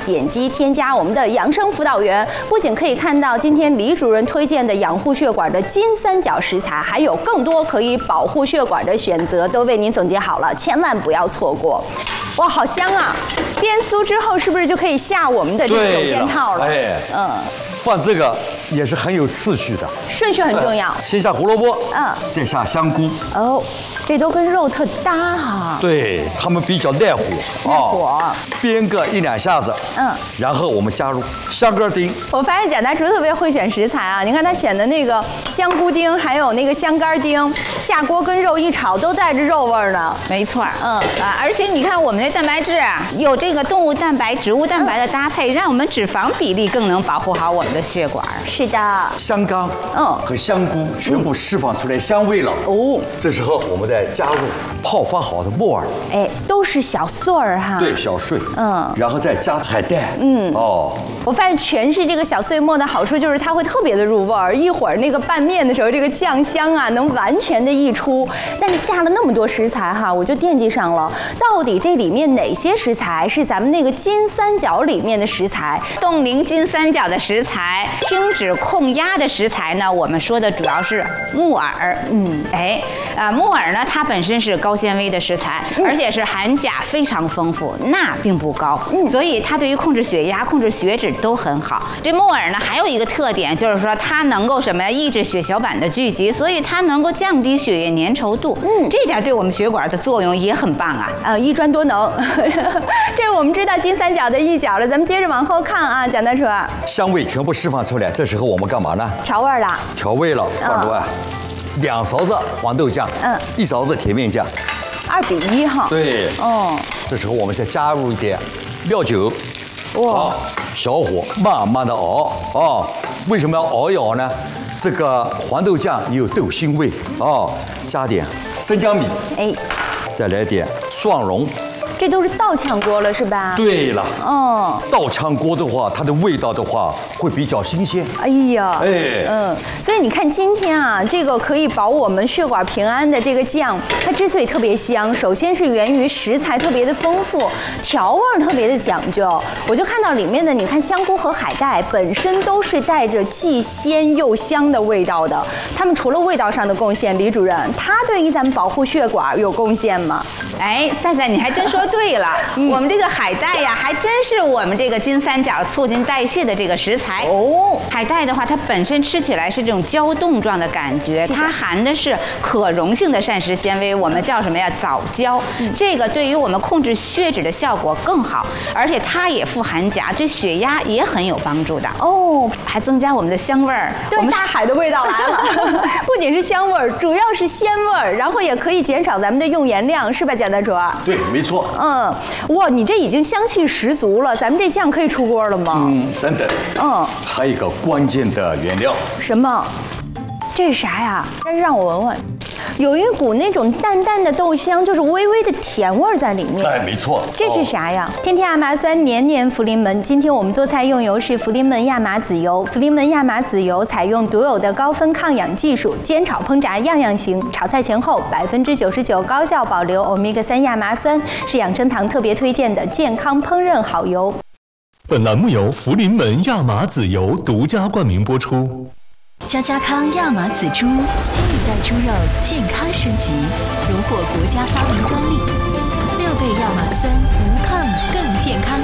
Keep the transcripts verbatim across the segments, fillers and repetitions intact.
点击添加我们的养生辅导员，不仅可以看到今天李主任推荐的养护血管的金三角食材，还有更多可以保护血管的选择，都为您总结好了，千万不要错过。哇，好香啊！煸酥之后是不是就可以下我们的这个手煎套了？ 哎，嗯，放这个也是很有次序的， 顺序很重要。 先下胡萝卜， 嗯， 再下香菇。 哦，这都跟肉特搭哈。 对，它们比较耐火， 耐火， 煸个一两下子，嗯，然后我们加入香干丁。 我发现蒋大厨特别会选食材啊！你看他选的那个香菇丁，还有那个香干丁，下锅跟肉一炒，都带着肉味儿呢。 没错，嗯啊，而且你看我们的蛋白质啊，有这个动物蛋白、植物蛋白的搭配，让我们脂肪比例更能保护好我们的血管。 是的， 香干嗯和香菇全部释放出来香味了。哦，这时候我们再加入泡发好的木耳， 哎，都是小碎儿哈。 对，小碎。嗯，然后再加海带。嗯，哦， 我发现全是这个小碎末的好处就是它会特别的入味儿，一会儿那个拌面的时候，这个酱香啊能完全的溢出。但是下了那么多食材哈，我就惦记上了，到底这里面哪些食材是咱们那个金三角里面的食材？ 冻龄金三角的食材，轻脂控压的食材呢，我们说的主要是木耳。嗯，哎，啊，木耳呢，它本身是高纤维的食材，而且是含钾非常丰富，钠并不高，所以它对于控制血压、控制血脂都很好。这木耳呢，还有一个特点就是说它能够什么呀，抑制血小板的聚集，所以它能够降低血液粘稠度。嗯，这点对我们血管的作用也很棒啊。 呃，一专多能。这是我们知道金三角的一角了，咱们接着往后看啊，蒋大厨。 香味全部释放出来，这时候我们干嘛呢？ 调味了。 调味了，放入啊，两勺子黄豆酱，嗯，一勺子甜面酱， 二比一哈。 对，哦，这时候我们再加入一点料酒，哇，小火慢慢的熬哦。为什么要熬一熬呢？这个黄豆酱也有豆腥味哦，加点生姜米，哎，再来点蒜蓉。 这都是倒炝锅了是吧？ 对了，哦，倒炝锅的话，它的味道的话会比较新鲜。 哎呀，哎，嗯，所以你看今天啊，这个可以保我们血管平安的这个酱，它之所以特别香，首先是源于食材特别的丰富，调味特别的讲究。我就看到里面的，你看香菇和海带本身都是带着既鲜又香的味道的。它们除了味道上的贡献，李主任，它对于咱们保护血管有贡献吗？ 哎，赛赛，你还真说对了，嗯、我们这个海带呀，还真是我们这个金三角促进代谢的这个食材哦。海带的话，它本身吃起来是这种胶冻状的感觉，它含的是可溶性的膳食纤维，我们叫什么呀？藻胶。嗯、这个对于我们控制血脂的效果更好，而且它也富含钾，对血压也很有帮助的哦，还增加我们的香味儿。 对，大海的味道来了，不仅是香味儿，主要是鲜味儿，然后也可以减少咱们的用盐量，是吧，蒋大厨？ 对，没错。 嗯，哇，你这已经香气十足了，咱们这酱可以出锅了吗？ 嗯，等等，嗯，还有一个关键的原料。 什么？这是啥呀？让让我闻闻，有一股那种淡淡的豆香，就是微微的甜味在里面。 哎，没错。 这是啥呀？哦、天天亚麻酸，年年福临门。今天我们做菜用油是福临门亚麻籽油。福临门亚麻籽油采用独有的高分抗氧技术，煎炒烹炸样样行。炒菜前后百分之九十九高效保留欧米伽三亚麻酸，是养生堂特别推荐的健康烹饪好油。 本栏目由福临门亚麻籽油独家冠名播出。 家家康亚麻籽猪，新一代猪肉健康升级，荣获国家发明专利，六倍亚麻酸，无抗更健康。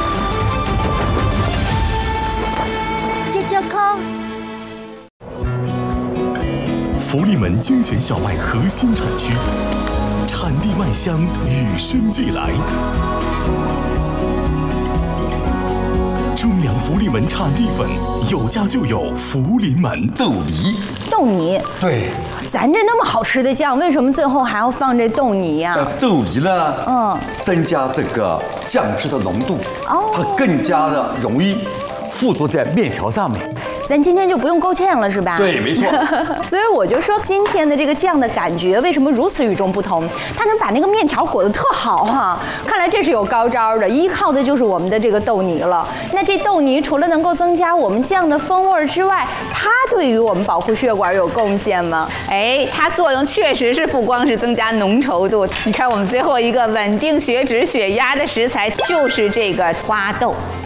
家家康。 福临门精选小麦核心产区，产地麦香与生俱来。中粮福临门产地粉，有家就有福临门豆泥。 豆泥， 对， 咱这那么好吃的酱，为什么最后还要放这豆泥呀、啊？ 豆泥呢，嗯，增加这个酱汁的浓度，哦，它更加的容易附着在面条上面。 咱今天就不用勾芡了，是吧？ 对，没错。 所以我就说，今天的这个酱的感觉为什么如此与众不同？它能把那个面条裹得特好哈、啊，看来这是有高招的，依靠的就是我们的这个豆泥了。那这豆泥除了能够增加我们酱的风味之外，它对于我们保护血管有贡献吗？ 哎，它作用确实是不光是增加浓稠度，你看我们最后一个稳定血脂、血压的食材就是这个花豆。